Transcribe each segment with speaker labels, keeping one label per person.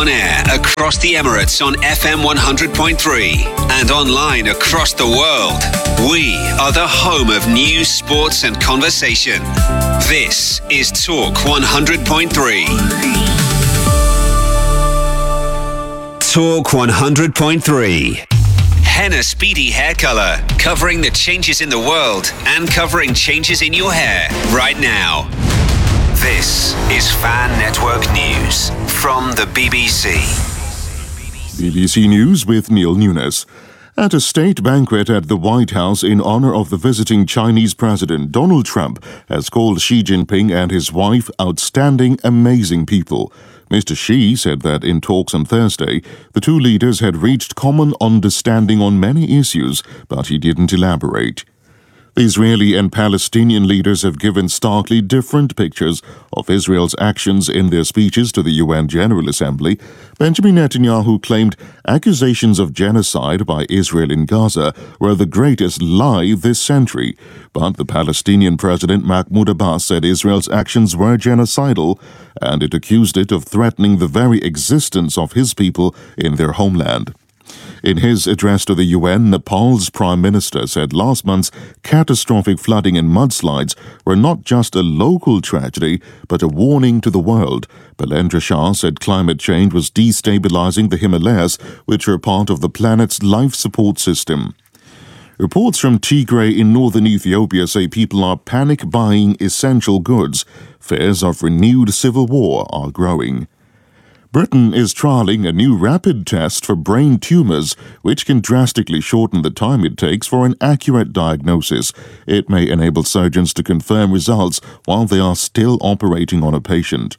Speaker 1: On air across the Emirates on FM 100.3 and online across the world. We are the home of news, sports and conversation. This is Talk 100.3. Talk 100.3. Henna Speedy Hair Color, covering the changes in the world and covering changes in your hair right now. This is Fan Network News from the BBC.
Speaker 2: BBC News with Neil Nunes. At a state banquet at the White House in honor of the visiting Chinese President, Donald Trump has called Xi Jinping and his wife outstanding, amazing people. Mr. Xi said that in talks on Thursday, the two leaders had reached common understanding on many issues, but he didn't elaborate. The Israeli and Palestinian leaders have given starkly different pictures of Israel's actions in their speeches to the UN General Assembly. Benjamin Netanyahu claimed accusations of genocide by Israel in Gaza were the greatest lie this century. But the Palestinian President Mahmoud Abbas said Israel's actions were genocidal, and it accused it of threatening the very existence of his people in their homeland. In his address to the UN, Nepal's Prime Minister said last month's catastrophic flooding and mudslides were not just a local tragedy, but a warning to the world. Balendra Shah said climate change was destabilizing the Himalayas, which are part of the planet's life support system. Reports from Tigray in northern Ethiopia say people are panic buying essential goods. Fears of renewed civil war are growing. Britain is trialling a new rapid test for brain tumours, which can drastically shorten the time it takes for an accurate diagnosis. It may enable surgeons to confirm results while they are still operating on a patient.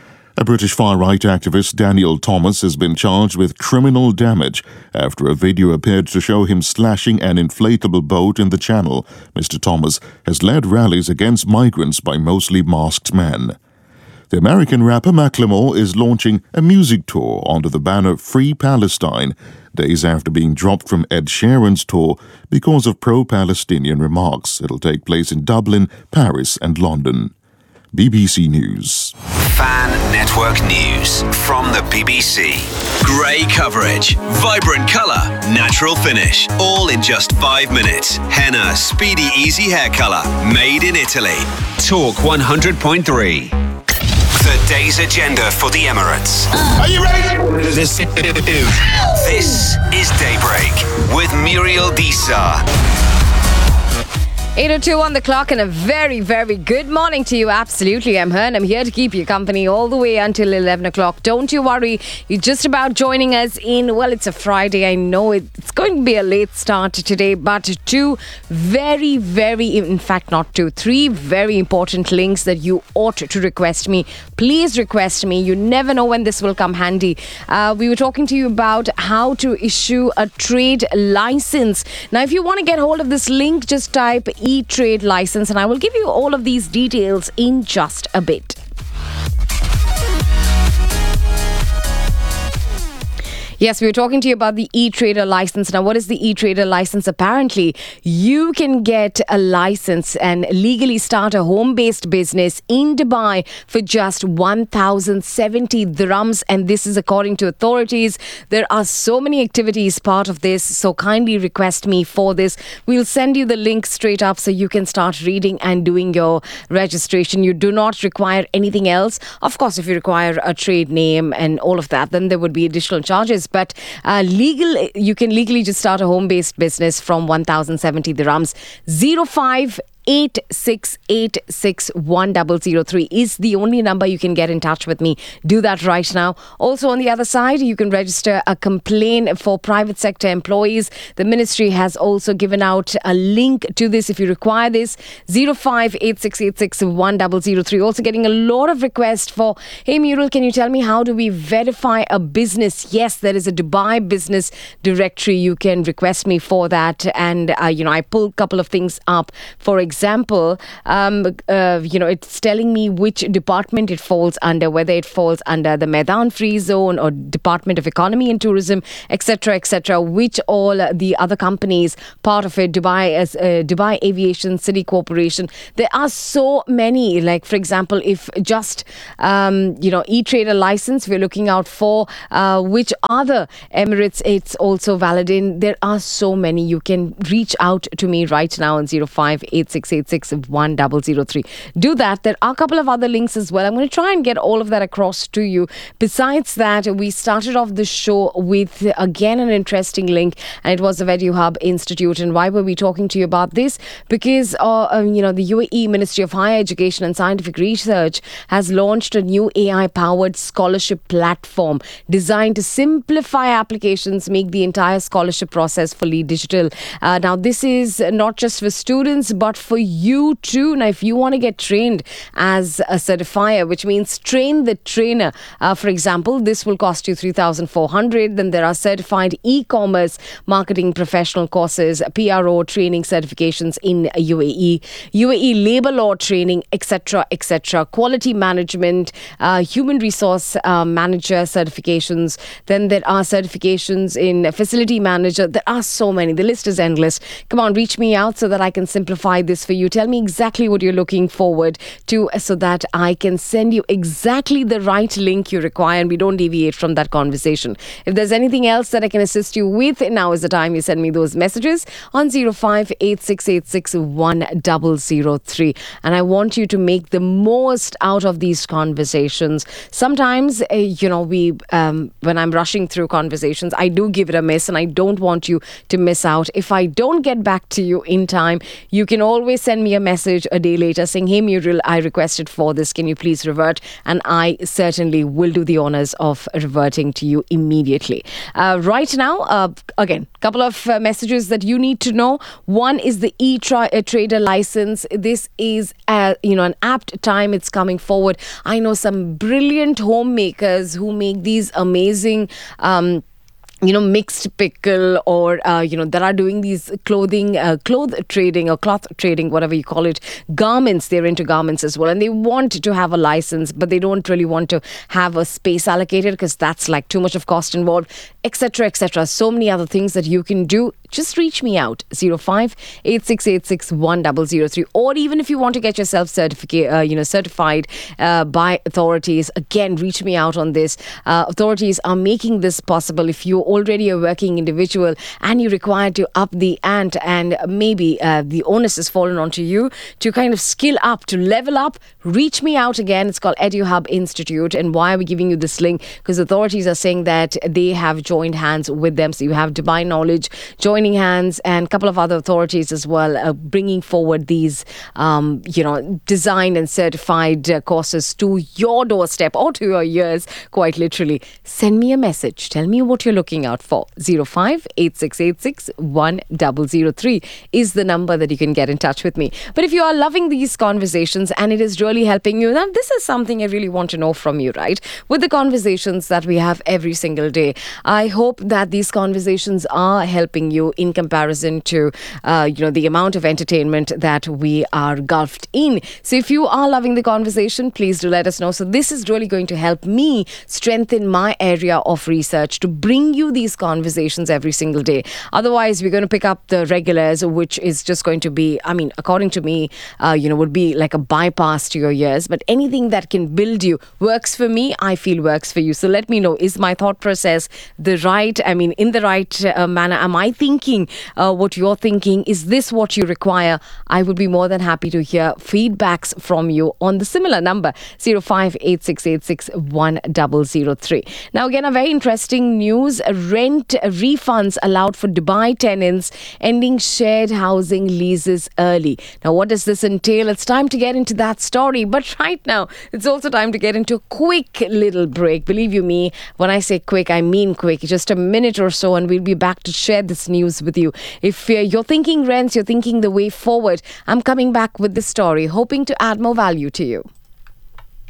Speaker 2: A British far-right activist, Daniel Thomas, has been charged with criminal damage after a video appeared to show him slashing an inflatable boat in the Channel. Mr. Thomas has led rallies against migrants by mostly masked men. The American rapper Macklemore is launching a music tour under the banner Free Palestine, days after being dropped from Ed Sheeran's tour because of pro-Palestinian remarks. It'll take place in Dublin, Paris and London. BBC News.
Speaker 1: Fan Network News from the BBC. Grey coverage, vibrant colour, natural finish, all in just 5 minutes. Henna Speedy Easy Hair Colour, made in Italy. Talk 100.3. The day's agenda for the Emirates.
Speaker 3: Are you ready?
Speaker 1: This is Daybreak with Muriel Disa.
Speaker 4: 8:02 on the clock, and a very, very good morning to you. Absolutely, I'm Hern. I'm here to keep you company all the way until 11 o'clock. Don't you worry. You're just about joining us in, well, it's a Friday. I know it's going to be a late start today, but two very, very, in fact, not two, three very important links that you ought to request me. Please request me. You never know when this will come handy. We were talking to you about how to issue a trade license. Now, if you want to get hold of this link, just type e-trade license, and I will give you all of these details in just a bit. Yes, we were talking to you about the e-trader license. Now, what is the e-trader license? Apparently, you can get a license and legally start a home-based business in Dubai for just 1,070 dirhams. And this is according to authorities. There are so many activities part of this, so kindly request me for this. We'll send you the link straight up so you can start reading and doing your registration. You do not require anything else. Of course, if you require a trade name and all of that, then there would be additional charges. But you can legally just start a home-based business from 1,070 dirhams. 0586861003 is the only number you can get in touch with me. Do that right now. Also, on the other side, you can register a complaint for private sector employees. The ministry has also given out a link to this if you require this. 0586861003. Also getting a lot of requests for, hey Muriel, can you tell me how do we verify a business? Yes, there is a Dubai business directory. You can request me for that. And, I pulled a couple of things up. For example, example, it's telling me which department it falls under, whether it falls under the Maidan Free Zone or Department of Economy and Tourism, etc., which all the other companies part of it, Dubai Aviation City Corporation. There are so many. Like, for example, if just e-trader license, we're looking out for which other Emirates it's also valid in. There are so many. You can reach out to me right now on 0586861003. Do that. There are a couple of other links as well. I'm going to try and get all of that across to you. Besides that, we started off the show with again an interesting link, and it was the VeduHub Institute. And why were we talking to you about this? Because the UAE Ministry of Higher Education and Scientific Research has launched a new AI-powered scholarship platform designed to simplify applications, make the entire scholarship process fully digital. Now, this is not just for students, but for you too. Now, if you want to get trained as a certifier, which means train the trainer, for example, this will cost you 3,400. Then there are certified e-commerce marketing professional courses, PRO training certifications in UAE labor law training, etc., quality management, human resource manager certifications. Then there are certifications in facility manager. There are so many. The list is endless. Come on, reach me out so that I can simplify this for you. Tell me exactly what you're looking forward to so that I can send you exactly the right link you require and we don't deviate from that conversation. If there's anything else that I can assist you with, now is the time you send me those messages on 0586861003. And I want you to make the most out of these conversations. Sometimes, when I'm rushing through conversations, I do give it a miss and I don't want you to miss out. If I don't get back to you in time, you can always send me a message a day later saying, hey Muriel, I requested for this. Can you please revert? And I certainly will do the honors of reverting to you immediately. Right now, again, a couple of messages that you need to know. One is the e-trader license. This is an apt time. It's coming forward. I know some brilliant homemakers who make these amazing mixed pickle or, that are doing these cloth trading, whatever you call it, garments. They're into garments as well. And they want to have a license, but they don't really want to have a space allocated because that's like too much of cost involved, etc. So many other things that you can do. Just reach me out, 0586861003. Or even if you want to get yourself certified by authorities, again, reach me out on this. Authorities are making this possible. If you're already a working individual and you require to up the ante and maybe the onus has fallen onto you to kind of skill up, to level up, reach me out again. It's called VeduHub Institute. And why are we giving you this link? Because authorities are saying that they have joined hands with them. So you have Dubai Knowledge joining hands and a couple of other authorities as well, bringing forward these, designed and certified courses to your doorstep or to your ears, quite literally. Send me a message. Tell me what you're looking out for. 0586861003 is the number that you can get in touch with me. But if you are loving these conversations and it is really helping you, then this is something I really want to know from you, right? With the conversations that we have every single day, I hope that these conversations are helping you in comparison to, the amount of entertainment that we are gulfed in. So if you are loving the conversation, please do let us know. So this is really going to help me strengthen my area of research to bring you these conversations every single day. Otherwise, we're going to pick up the regulars, which is just going to be, according to me, would be like a bypass to your ears. But anything that can build you works for me, I feel works for you. So let me know, is my thought process in the right manner? Am I thinking what you're thinking? Is this what you require? I would be more than happy to hear feedbacks from you on the similar number, 0586861003. Now, again, a very interesting news. Rent refunds allowed for Dubai tenants ending shared housing leases early. Now, what does this entail? It's time to get into that story. But right now, it's also time to get into a quick little break. Believe you me, when I say quick, I mean quick. Just a minute or so, and we'll be back to share this news with you. If you're thinking rents, you're thinking the way forward, I'm coming back with the story, hoping to add more value to you.